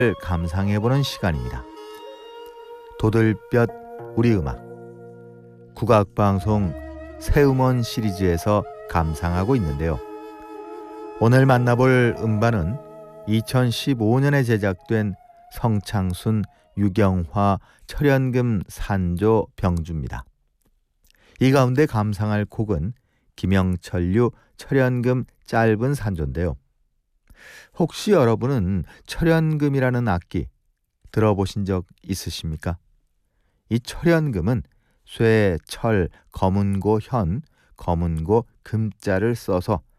감상해보는 시간입니다. 도들볕 우리 음악 국악방송 새음원 시리즈에서 감상하고 있는데요. 오늘 만나볼 음반은 2015년에 제작된 성창순 유경화 철연금 산조 병주입니다. 이 가운데 감상할 곡은 김영철류 철연금 짧은 산조인데요. 혹시 여러분은 철연금이라는 악기 들어보신 적 있으십니까? 이 철연금은 쇠, 철, 검은고 현, 검은고 금자를 써서